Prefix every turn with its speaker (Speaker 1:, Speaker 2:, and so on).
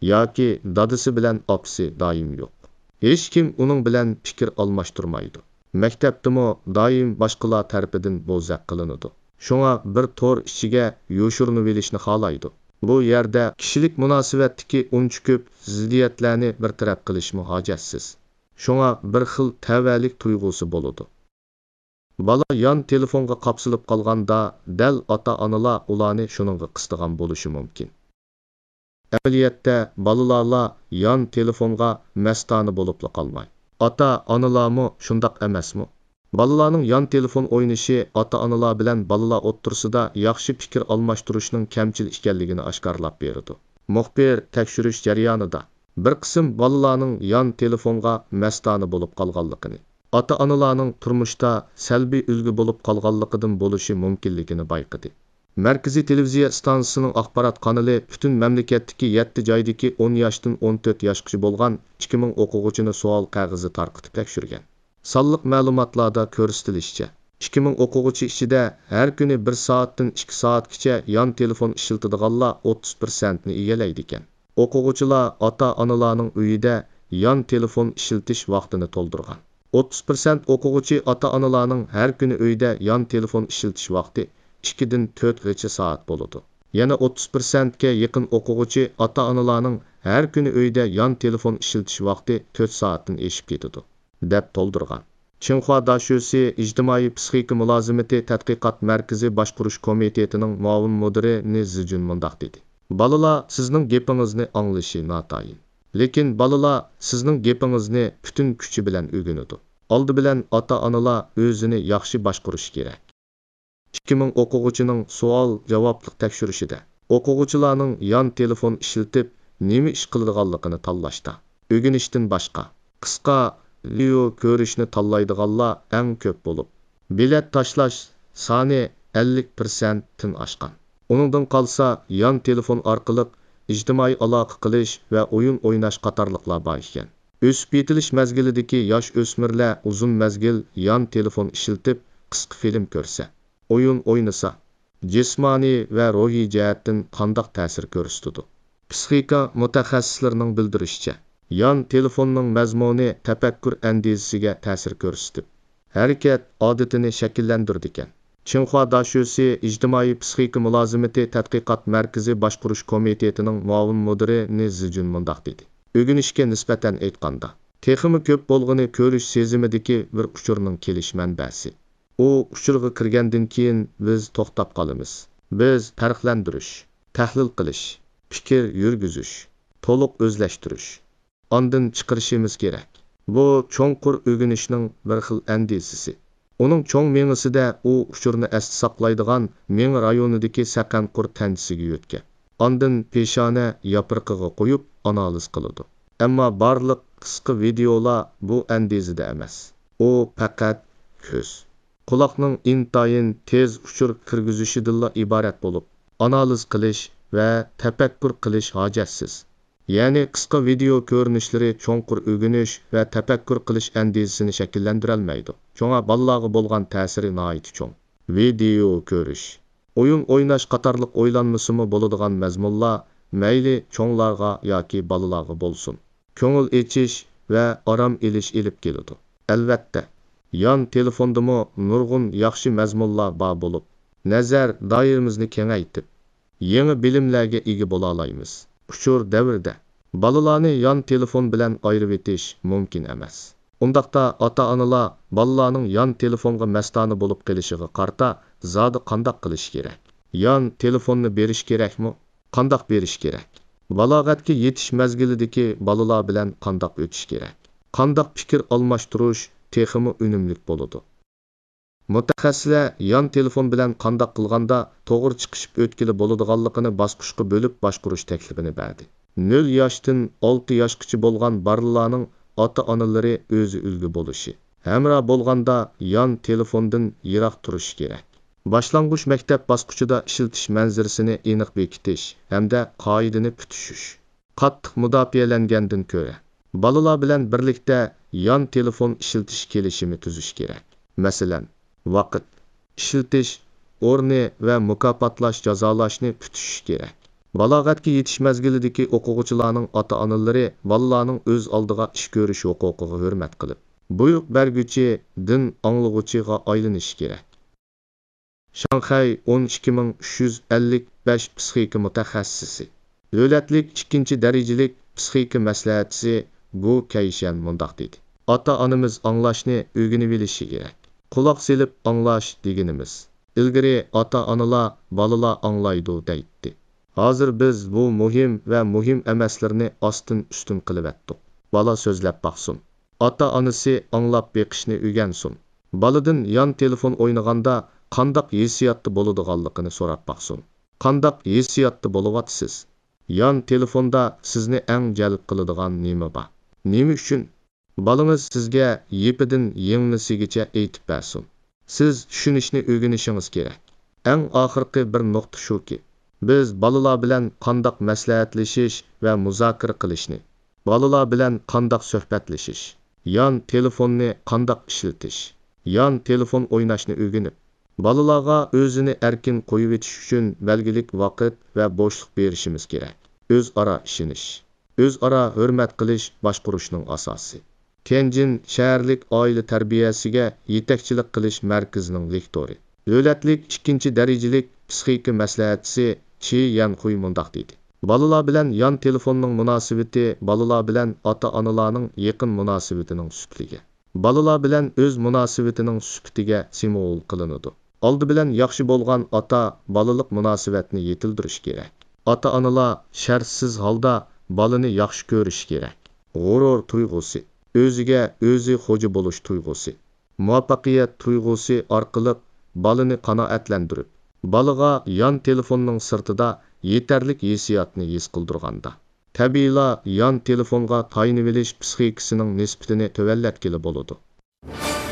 Speaker 1: yoki dadisi bilan opsi doim yo'q. Hech kim uning bilan fikr almashtirmaydi. Maktabdimi doim boshqalar tarafidan bo'zaq qilinadi. Shunga bir to'r ichiga yo'shirinib olishni xohlaydi. Bu yerda kishilik munosabatdagi uncha ko'p ziddiyatlarni bartaraf qilish hojatsiz. Shunga bir xil tavallik tuyg'usi bo'ladi. Bala yon telefonga qapsilib qolganda dal ota-onalar ularni shuningga qistigan bo'lishi mumkin. Amaliyotda balalar yon telefonga mastona bo'lib qolmay. Ota-onalarmi shundoq emasmi? Balalarning yon telefon o'ynashi ota-onalar bilan balalar o'ttirsida yaxshi fikr almashtirishning kamchil ekanligini oshkorlab berdi. Muxbir tekshirish jarayonida bir qism balalarning yon telefonga mastona bo'lib qolganligini, ota-onalarning turmushda salbiy ulgu bo'lib qolganligidan bo'lishi mumkinligini bayqadi. Markaziy televiziya stansiyasining axborot kanali butun mamlakatdagi 7 joydagi 10 yoshdan 14 yoshgacha bo'lgan 2000 o'quvchini savol qog'ozi tarqatib tekshirgan. Sonliq ma'lumotlarda ko'rsatilishicha, 2000 o'quvchi ichida har kuni 1 soatdan 2 soatgacha yon telefon ishlatadiganlar 31% ni egallaydi ekan. O'quvchilar ota-onalarning uyida yon telefon ishlatish vaqtini to'ldirgan. 30% o'quvchi ota-onalarning har kuni uyda yon telefon ishlatish vaqti 2 dan 4 soat bo'ladi. Yana 30% ga yaqin o'quvchi ota-onalarning har kuni uyda yon telefon ishlatish vaqti 4 soatdan oshib ketadi, deb to'ldirgan. Chinxua Dashusi ijtimoiy psixika mulozimati tadqiqot markazi boshqarish komitetining muavin mudiri Nizijun mundaq dedi. Balalar sizning gapingizni anglashi notayin. Lekin balalar sizning gapingizni butun kuchi bilan o'rganadi. Oldi bilan ota-onalar o'zini yaxshi boshqarish kerak. 2000 o'quvchining savol-javoblik tekshirishida o'quvchilarning yon telefon ishlatib nima ish qiladiganligini tanlashda o'rganishdan boshqa qisqa video ko'rishni tanlaydiganlar eng ko'p bo'lib, bilet tashlash soni 50% dan oshgan. Uningdan qolsa yon telefon orqali ijtimoiy aloqa qilish va o'yin o'ynash qatorliqlar bor ekan. O'sib yetilish mazgilidagi yosh o'smirlar uzun mazgil yon telefon ishlatib qisqa film ko'rsa, o'yin o'ynasa, jismoniy va ruhiy jihatdan qanday ta'sir ko'rsatadi? Psixika mutaxassislarining bildirishicha, yon telefonning mazmuni tafakkur andizasiga ta'sir ko'rsatib, harakat odatini shakllantirdi ekan. Chinxua Dashusi ijtimoiy psixika mulozimati tadqiqot markazi boshqarish komitetining muavin mudiri Nizijun mundaq dedi. O'rganishga nisbatan aytganda, texmi ko'p bo'lg'ini ko'rish sezimidagi bir uchurning kelish manbasi. U uchurga kirgandan keyin biz to'xtab qolamiz. Biz farqlantirish, tahlil qilish, fikr yurgizish, to'liq o'zlashtirish, ondan chiqarishimiz kerak. Bu cho'nqur o'rganishning bir xil andizasi. Uning cho'ng meng'isida u uchurni asli saqlaydigan meng rayonidagi saqanqur tanchisiga yo'tgan. Ondan peshona yopriqiga qo'yib analiz qiladi. Ammo barliq qisqa videolar bu andizada emas. U faqat ko'z, quloqning intayin tez uchur kirgizishidan iborat bo'lib, analiz qilish va tafakkur qilish hojatsiz. Ya'ni qisqa video ko'rinishlari cho'nqur o'rganish va tafakkur qilish andizasini shakllantirolmaydi. Shunga bolalarga bo'lgan ta'siri nihoyat cho'ng. Video ko'rish, o'yin o'ynash qatorliq o'ylanmasimi bo'ladigan mazmunlar mayli cho'nglarga yoki bolalarga bo'lsin, ko'ngil echish va orom elish ilib keladi. Albatta, yon telefondami nurg'un yaxshi mazmunlar bor bo'lib, nazar doiramizni kengaytib, yangi bilimlarga ega bo'la olamiz. Uchur davrida balalarni yon telefon bilan ayirib etish mumkin emas. Undaqda ota-onalar balalarning yon telefonga mastona bo'lib qolishiga qarta zodi qandoq qilish kerak? Yon telefonni berish kerakmi? Qandoq berish kerak? Balog'atga yetish mazgilidagi balalar bilan qandoq o'tish kerak? Qandoq fikr almashtirish texmi unumli bo'ladi? Mutaxassislar yon telefon bilan qandoq qilganda to'g'ri chiqishib o'tkili bo'ladiganligini bosqichga bo'lib boshqarish taklifini berdi. 0 yoshdan 6 yoshgacha bo'lgan bolalarning ota-onalari o'zi ulgu bo'lishi, hamroh bo'lganda yon telefondan yiroq turish kerak. Boshlang'ich maktab bosqichida ishlatish manzarasini aniq bekitish hamda qoidani putishish. Qattiq mudofaalangandan ko'ra, bolalar bilan birlikda yon telefon ishlatish kelishimi tuzish kerak. Masalan, vaqt, ishlatish o'rni va mukofotlash jazolashni tutish kerak. Balog'atga yetish mezgilidagi o'quvchilarning ota-onalari bolalarning o'z oldiga ish ko'rish huquqiga hurmat qilib, buyruq berguvchi din anglag'uchiga aylanishi kerak. Shanxay 12355 psixika mutaxassisi, davlatlik 2 darajalik psixika maslahatchisi Bu Kayshan mundoq dedi. Ota-onamiz anglashni o'rganib olishi kerak. Quloq selib anglash deganimiz. Ilgari ota-onalar bolalar anglaydi deydi. Hozir biz bu muhim va muhim emaslarni ostin-ustin qilib etdik. Bola so'zlab baqsin. Ota-onasi anglab beqishni o'rgansin. Boladan yon telefon o'ynaganda qandaq hissiyatda bo'ladiganligini so'rab baqsin. Qandaq hissiyatda bo'lyapsiz? Yon telefonda sizni eng jalb qiladigan nima bor? Nima uchun? Bolangiz sizga yepidan yenglisigacha aytib bersin. Siz tushunishni o'rganishingiz kerak. Eng oxirgi bir nuqta shuki, biz bolalar bilan qandaq maslahatlashish va muzokara qilishni, bolalar bilan qandaq suhbatlashish, yon telefonni qandaq ishlatish, yon telefon o'ynashni o'rganib, bolalarga o'zini erkin qo'yib etish uchun belgilik vaqt va bo'shliq berishimiz kerak. O'zaro ishonish, o'zaro hurmat qilish boshqarishning asosi. Tianjin shaharlik oila tarbiyasiga yetakchilik qilish markazining lektori, davlatlik 2 darajalik psixika maslahatchisi Chi Yanxuy mundoq dedi. Bolalar bilan yon telefonning munosabati bolalar bilan ota-onalarning yaqin munosabatining sufliga, bolalar bilan o'z munosabatining sufatiga simvol qilinadi. Oldi bilan yaxshi bo'lgan ota bolalik munosabatni yetildirish kerak. Ota-onalar shartsiz holda bolani yaxshi ko'rish kerak. G'urur tuyg'usi, o'ziga o'zi xo'ja bo'lish tuyg'usi, muvaffaqiyat tuyg'usi orqali bolani qanoatlantirib, bolaga yon telefonning sirtida yetarlik hissiyatni his qildirganda, tabiiyla yon telefonga tayinib olish psixikasining nisbatini tuvallatgili bo'ladi.